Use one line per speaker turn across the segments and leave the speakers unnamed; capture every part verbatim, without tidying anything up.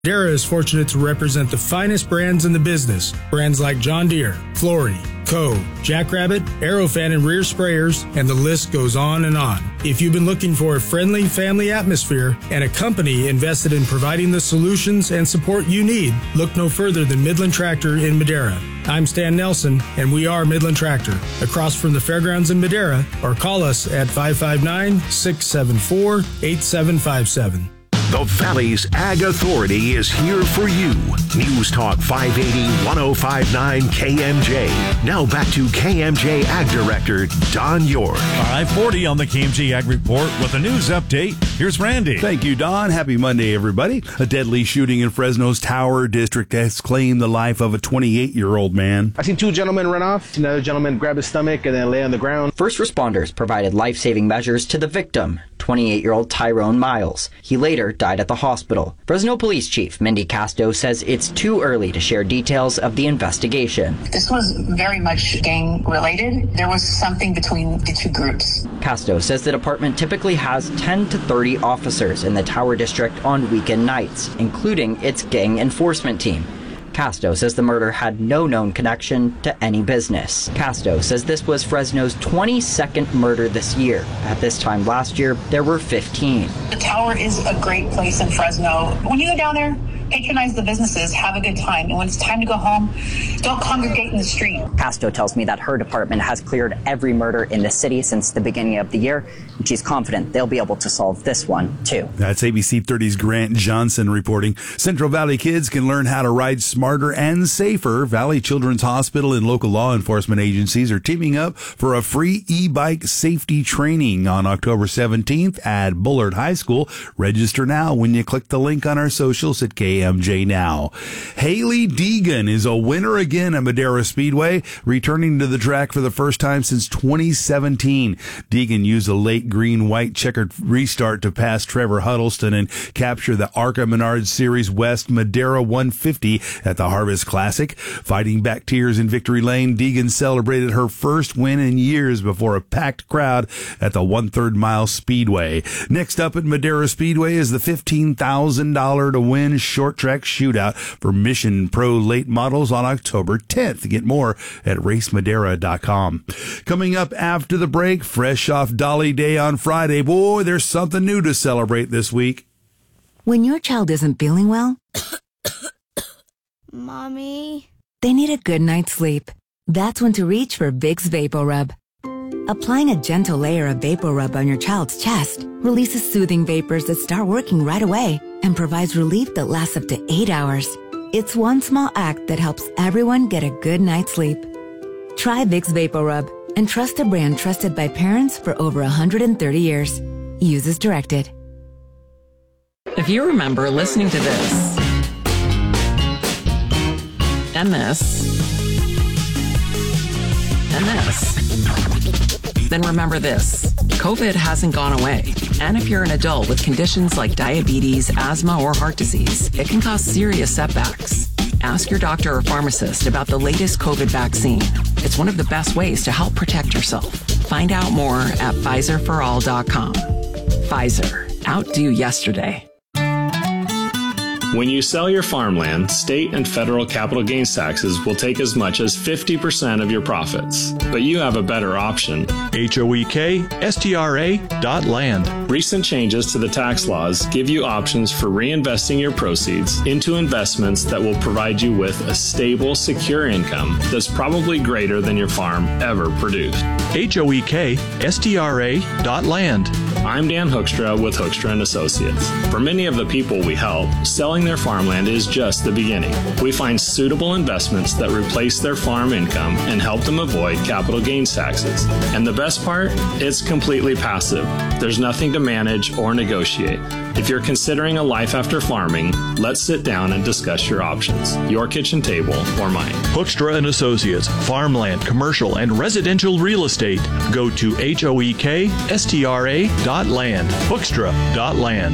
Madera is fortunate to represent the finest brands in the business. Brands like John Deere, Flory, Co., Jackrabbit, Aerofan and Rear Sprayers, and the list goes on and on. If you've been looking for a friendly family atmosphere and a company invested in providing the solutions and support you need, look no further than Midland Tractor in Madera. I'm Stan Nelson, and we are Midland Tractor, across from the fairgrounds in Madera, or call us at five five nine, six seven four, eight seven five seven.
The Valley's Ag Authority is here for you. News Talk five eighty, one oh five point nine K M J. Now back to K M J Ag Director Don York.
five forty on the K M J Ag Report with a news update. Here's Randy.
Thank you, Don. Happy Monday, everybody. A deadly shooting in Fresno's Tower District has claimed the life of a twenty-eight-year-old man.
I seen two gentlemen run off. Another gentleman grab his stomach and then lay on the ground.
First responders provided life-saving measures to the victim, twenty-eight-year-old Tyrone Miles. He later died at the hospital. Fresno Police Chief Mindy Casto says it's too early to share details of the investigation.
This was very much gang-related. There was something between the two groups.
Casto says the department typically has ten to thirty officers in the Tower District on weekend nights, including its gang enforcement team. Casto says the murder had no known connection to any business. Casto says this was Fresno's twenty-second murder this year. At this time last year, there were fifteen.
The Tower is a great place in Fresno. When you go down there, patronize the businesses, have a good time, and when it's time to go home, don't congregate in the street.
Casto tells me that her department has cleared every murder in the city since the beginning of the year, and she's confident they'll be able to solve this one, too.
That's A B C thirty's Grant Johnson reporting. Central Valley kids can learn how to ride smarter and safer. Valley Children's Hospital and local law enforcement agencies are teaming up for a free e-bike safety training on October seventeenth at Bullard High School. Register now when you click the link on our socials at K M J Now. Haley Deegan is a winner again at Madera Speedway, returning to the track for the first time since twenty seventeen. Deegan used a late green-white checkered restart to pass Trevor Huddleston and capture the ARCA Menards Series West Madera one fifty at the Harvest Classic. Fighting back tears in victory lane, Deegan celebrated her first win in years before a packed crowd at the one-third mile Speedway. Next up at Madera Speedway is the fifteen thousand dollars to win short track shootout for Mission Pro late models on October tenth. Get more at race madera dot com. Coming up after the break, fresh off Dolly Day on Friday, boy, there's something new to celebrate this week.
When your child isn't feeling well,
Mommy,
they need a good night's sleep. That's when to reach for Vicks VapoRub. Applying a gentle layer of VapoRub on your child's chest releases soothing vapors that start working right away and provides relief that lasts up to eight hours. It's one small act that helps everyone get a good night's sleep. Try Vicks VapoRub and trust a brand trusted by parents for over one hundred thirty years. Use as directed.
If you remember listening to this, and this, and this, then remember this. COVID hasn't gone away. And if you're an adult with conditions like diabetes, asthma, or heart disease, it can cause serious setbacks. Ask your doctor or pharmacist about the latest COVID vaccine. It's one of the best ways to help protect yourself. Find out more at Pfizer for all dot com. Pfizer. Outdo yesterday.
When you sell your farmland, state and federal capital gains taxes will take as much as fifty percent of your profits. But you have a better option.
H O E K S T R A dot land.
Recent changes to the tax laws give you options for reinvesting your proceeds into investments that will provide you with a stable, secure income that's probably greater than your farm ever produced.
H O E K S T R A dot land.
I'm Dan Hoekstra with Hoekstra and Associates. For many of the people we help, selling their farmland is just the beginning. We find suitable investments that replace their farm income and help them avoid capital gains taxes. And the best part, it's completely passive. There's nothing to manage or negotiate. If you're considering a life after farming, let's sit down and discuss your options, your kitchen table or mine.
Hoekstra and Associates, farmland, commercial, and residential real estate. Go to H O E K S T R A dot land. Hoekstra dot land.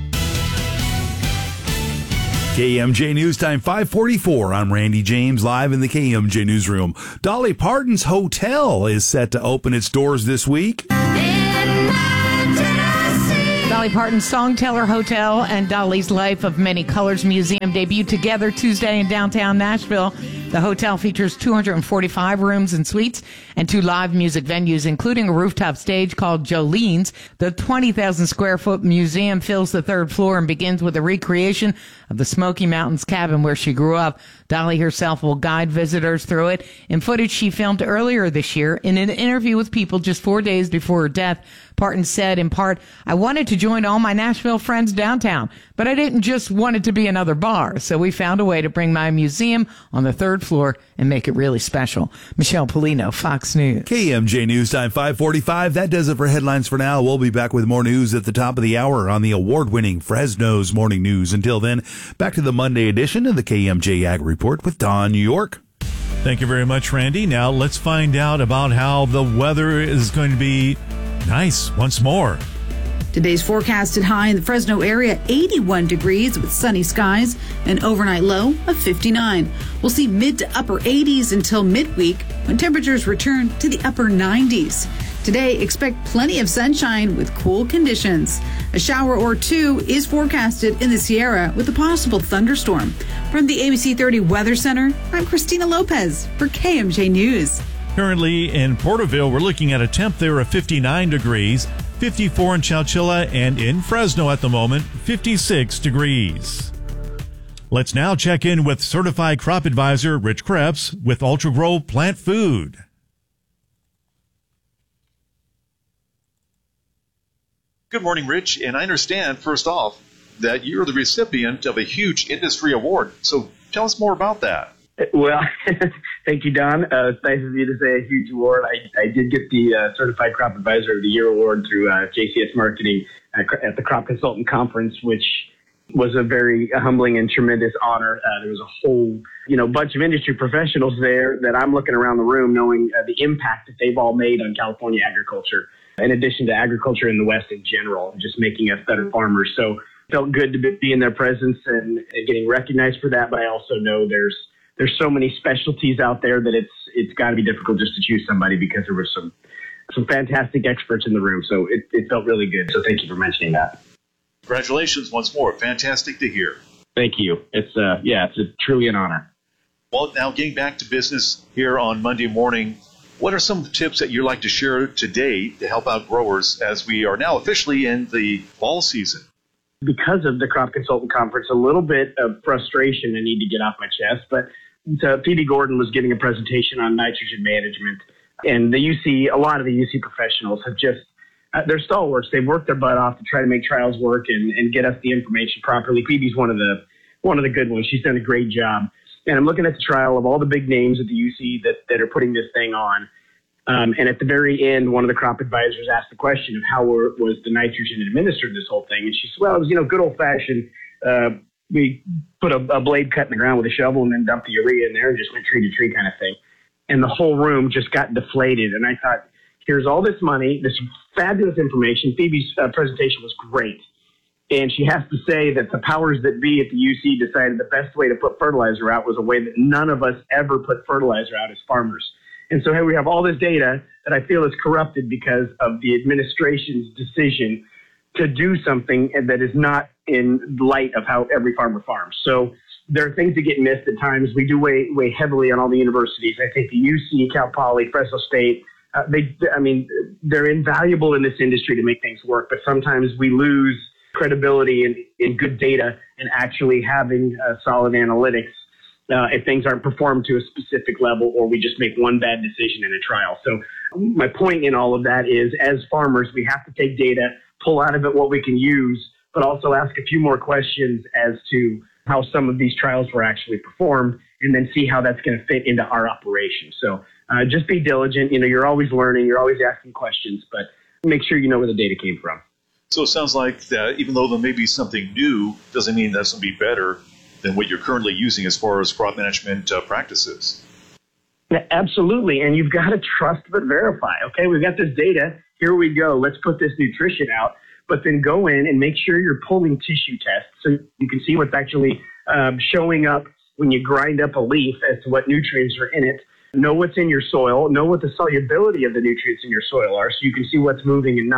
K M J News Time five forty-four. I'm Randy James, live in the K M J Newsroom. Dolly Parton's Hotel is set to open its doors this week.
The Dolly Parton's Songteller Hotel and Dolly's Life of Many Colors Museum debut together Tuesday in downtown Nashville. The hotel features two hundred forty-five rooms and suites and two live music venues, including a rooftop stage called Jolene's. The twenty thousand square foot museum fills the third floor and begins with a recreation of the Smoky Mountains cabin where she grew up. Dolly herself will guide visitors through it. In footage she filmed earlier this year, in an interview with People just four days before her death, Parton said, in part, "I wanted to join all my Nashville friends downtown, but I didn't just want it to be another bar. So we found a way to bring my museum on the third floor and make it really special." Michelle Polino, Fox News.
K M J News Time five forty-five. That does it for headlines for now. We'll be back with more news at the top of the hour on the award-winning Fresno's Morning News. Until then, back to the Monday edition of the K M J Ag Report with Don York.
Thank you very much, Randy. Now let's find out about how the weather is going to be nice once more.
Today's forecasted high in the Fresno area, eighty-one degrees with sunny skies, an overnight low of fifty-nine. We'll see mid to upper eighties until midweek when temperatures return to the upper nineties. Today, expect plenty of sunshine with cool conditions. A shower or two is forecasted in the Sierra with a possible thunderstorm. From the A B C thirty Weather Center, I'm Christina Lopez for K M J News.
Currently in Porterville, we're looking at a temp there of fifty-nine degrees, fifty-four in Chowchilla, and in Fresno at the moment, fifty-six degrees. Let's now check in with Certified Crop Advisor Rich Krebs with Ultra Grow Plant Food.
Good morning, Rich. And I understand, first off, that you're the recipient of a huge industry award. So tell us more about that.
Well, thank you, Don. Uh, it's nice of you to say a huge award. I, I did get the uh, Certified Crop Advisor of the Year award through uh, J C S Marketing at, at the Crop Consultant Conference, which was a very humbling and tremendous honor. Uh, there was a whole, you know, bunch of industry professionals there that I'm looking around the room knowing uh, the impact that they've all made on California agriculture, in addition to agriculture in the West in general, just making us better farmers. So it felt good to be in their presence and, and getting recognized for that. But I also know there's There's so many specialties out there that it's it's got to be difficult just to choose somebody because there were some some fantastic experts in the room. So it, it felt really good. So thank you for mentioning that.
Congratulations once more. Fantastic to hear.
Thank you. It's uh yeah, it's a, truly an honor.
Well, now getting back to business here on Monday morning, what are some tips that you'd like to share today to help out growers as we are now officially in the fall season?
Because of the Crop Consultant Conference, a little bit of frustration I need to get off my chest, but So Phoebe Gordon was giving a presentation on nitrogen management, and the U C, a lot of the U C professionals have just, uh, they're stalwarts. They've worked their butt off to try to make trials work and, and get us the information properly. Phoebe's one of the one of the good ones. She's done a great job. And I'm looking at the trial of all the big names at the U C that, that are putting this thing on. Um, and at the very end, one of the crop advisors asked the question of how were, was the nitrogen administered this whole thing. And she said, well, it was, you know, good old fashioned, uh, we put a, a blade cut in the ground with a shovel and then dumped the urea in there and just went tree to tree kind of thing. And the whole room just got deflated. And I thought, here's all this money, this fabulous information. Phoebe's uh, presentation was great. And she has to say that the powers that be at the U C decided the best way to put fertilizer out was a way that none of us ever put fertilizer out as farmers. And so here we have all this data that I feel is corrupted because of the administration's decision to do something that is not in light of how every farmer farms. So there are things that get missed at times. We do weigh, weigh heavily on all the universities. I think the U C, Cal Poly, Fresno State, uh, they, I mean, they're invaluable in this industry to make things work, but sometimes we lose credibility in, in good data and actually having uh, solid analytics uh, if things aren't performed to a specific level or we just make one bad decision in a trial. So my point in all of that is, as farmers, we have to take data, pull out of it what we can use, but also ask a few more questions as to how some of these trials were actually performed, and then see how that's going to fit into our operation. So uh, just be diligent. You know, you're always learning, you're always asking questions, but make sure you know where the data came from.
So it sounds like that even though there may be something new, doesn't mean that's going to be better than what you're currently using as far as crop management uh, practices.
Yeah, absolutely. And you've got to trust but verify. Okay, we've got this data. Here we go. Let's put this nutrition out. But then go in and make sure you're pulling tissue tests so you can see what's actually um, showing up when you grind up a leaf as to what nutrients are in it. Know what's in your soil. Know what the solubility of the nutrients in your soil are so you can see what's moving and not.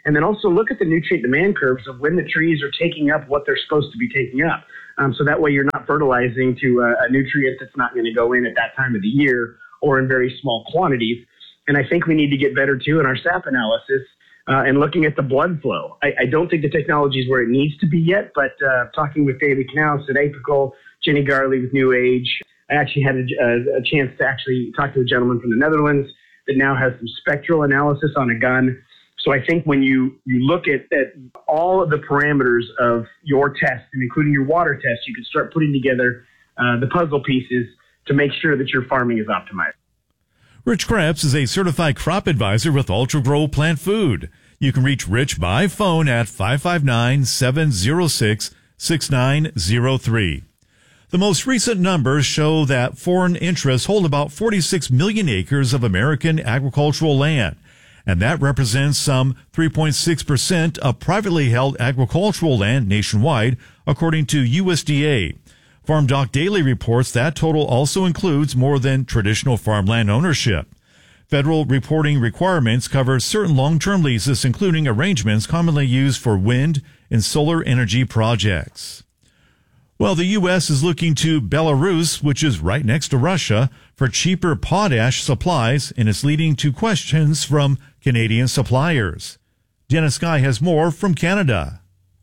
And then also look at the nutrient demand curves of when the trees are taking up what they're supposed to be taking up. Um, so that way you're not fertilizing to a, a nutrient that's not going to go in at that time of the year or in very small quantities. And I think we need to get better too in our sap analysis uh, and looking at the blood flow. I, I don't think the technology is where it needs to be yet, but uh, talking with David Knaus at Apical, Jenny Garley with New Age, I actually had a, a, a chance to actually talk to a gentleman from the Netherlands that now has some spectral analysis on a gun. So I think when you, you look at, at all of the parameters of your test, and including your water test, you can start putting together uh, the puzzle pieces to make sure that your farming is optimized.
Rich Krebs is a certified crop advisor with Ultra Grow Plant Food. You can reach Rich by phone at five five nine, seven zero six, six nine zero three. The most recent numbers show that foreign interests hold about forty-six million acres of American agricultural land, and that represents some three point six percent of privately held agricultural land nationwide, according to U S D A. Farm Doc Daily reports that total also includes more than traditional farmland ownership. Federal reporting requirements cover certain long-term leases, including arrangements commonly used for wind and solar energy projects. Well, the U S is looking to Belarus, which is right next to Russia, for cheaper potash supplies, and it's leading to questions from Canadian suppliers. Dennis Guy has more from Canada.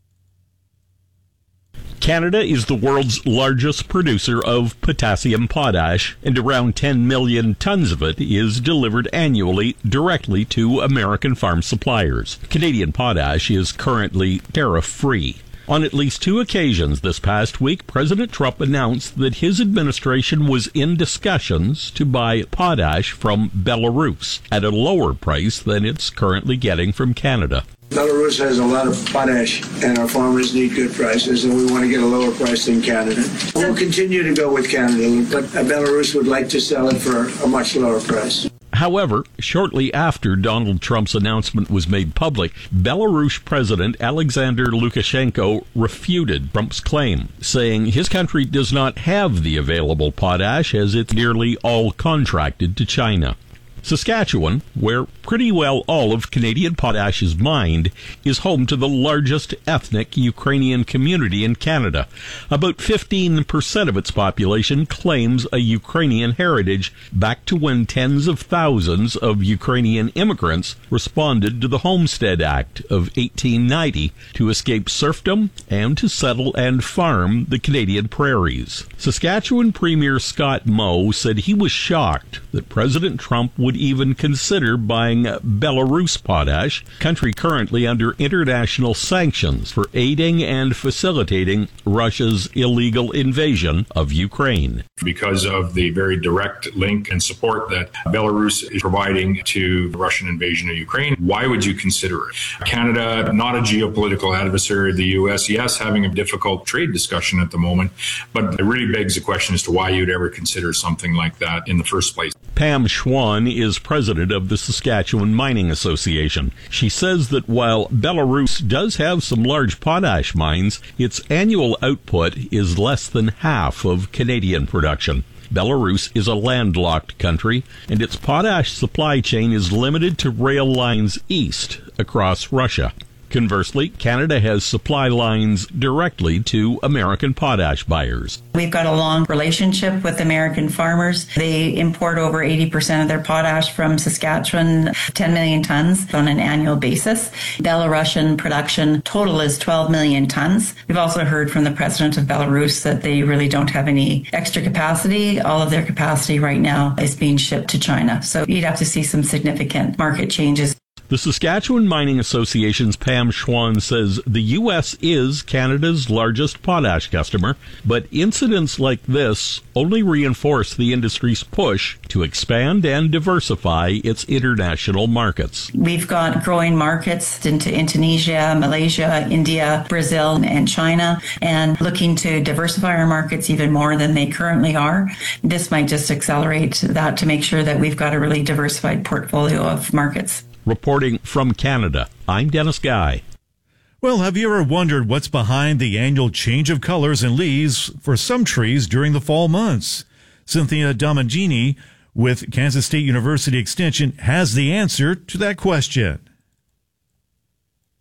Canada is the world's largest producer of potassium potash, and around ten million tons of it is delivered annually directly to American farm suppliers. Canadian potash is currently tariff-free. On at least two occasions this past week, President Trump announced that his administration was in discussions to buy potash from Belarus at a lower price than it's currently getting from Canada.
Belarus has a lot of potash, and our farmers need good prices, and we want to get a lower price than Canada. We'll continue to go with Canada, but Belarus would like to sell it for a much lower price.
However, shortly after Donald Trump's announcement was made public, Belarus President Alexander Lukashenko refuted Trump's claim, saying his country does not have the available potash as it's nearly all contracted to China. Saskatchewan, where pretty well all of Canadian potash is mined, is home to the largest ethnic Ukrainian community in Canada. About fifteen percent of its population claims a Ukrainian heritage back to when tens of thousands of Ukrainian immigrants responded to the Homestead Act of eighteen ninety to escape serfdom and to settle and farm the Canadian prairies. Saskatchewan Premier Scott Moe said he was shocked that President Trump would even consider buying Belarus potash, country currently under international sanctions for aiding and facilitating Russia's illegal invasion of Ukraine.
Because of the very direct link and support that Belarus is providing to the Russian invasion of Ukraine, why would you consider it? Canada, not a geopolitical adversary of the U S, yes, having a difficult trade discussion at the moment, but it really begs the question as to why you'd ever consider something like that in the first place.
Pam Schwann is president of the Saskatchewan Mining Association. She says that while Belarus does have some large potash mines, its annual output is less than half of Canadian production. Belarus is a landlocked country, and its potash supply chain is limited to rail lines east across Russia. Conversely, Canada has supply lines directly to American potash buyers.
We've got a long relationship with American farmers. They import over eighty percent of their potash from Saskatchewan, ten million tons on an annual basis. Belarusian production total is twelve million tons. We've also heard from the president of Belarus that they really don't have any extra capacity. All of their capacity right now is being shipped to China. So you'd have to see some significant market changes.
The Saskatchewan Mining Association's Pam Schwann says the U S is Canada's largest potash customer, but incidents like this only reinforce the industry's push to expand and diversify its international markets.
We've got growing markets into Indonesia, Malaysia, India, Brazil, and China, and looking to diversify our markets even more than they currently are. This might just accelerate that to make sure that we've got a really diversified portfolio of markets.
Reporting from Canada, I'm Dennis Guy.
Well, have you ever wondered what's behind the annual change of colors and leaves for some trees during the fall months? Cynthia Domagini with Kansas State University Extension has the answer to that question.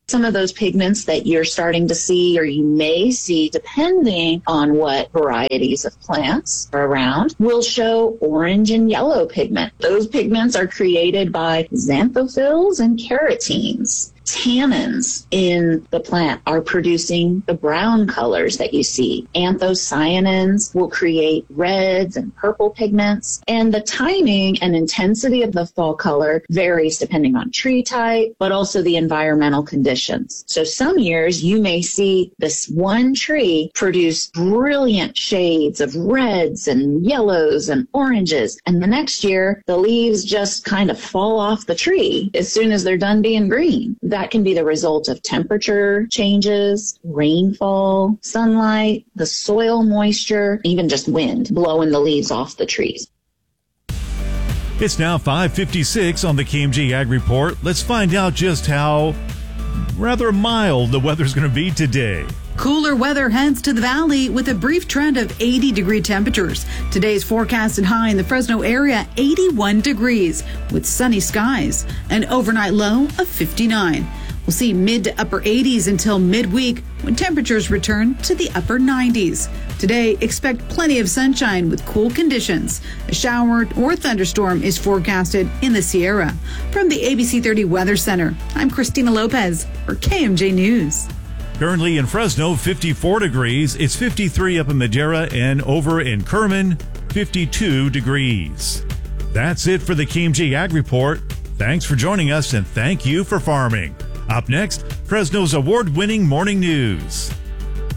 Some of those pigments that you're starting to see or you may see, depending on what varieties of plants are around, will show orange and yellow pigment. Those pigments are created by xanthophylls and carotenes. Tannins in the plant are producing the brown colors that you see. Anthocyanins will create reds and purple pigments. And the timing and intensity of the fall color varies depending on tree type, but also the environmental conditions. So some years you may see this one tree produce brilliant shades of reds and yellows and oranges. And the next year, the leaves just kind of fall off the tree as soon as they're done being green. That can be the result of temperature changes, rainfall, sunlight, the soil moisture, even just wind blowing the leaves off the trees.
It's now five fifty-six on the K M J Ag Report. Let's find out just how rather mild the weather's going to be today.
Cooler weather heads to the valley with a brief trend of eighty degree temperatures. Today's forecasted high in the Fresno area, eighty-one degrees with sunny skies. An overnight low of fifty-nine. We'll see mid to upper eighties until midweek when temperatures return to the upper nineties. Today, expect plenty of sunshine with cool conditions. A shower or thunderstorm is forecasted in the Sierra. From the A B C thirty Weather Center, I'm Christina Lopez for K M J News.
Currently in Fresno, fifty-four degrees. It's fifty-three up in Madera, and over in Kerman, fifty-two degrees. That's it for the K M J Ag Report. Thanks for joining us, and thank you for farming. Up next, Fresno's award-winning morning news.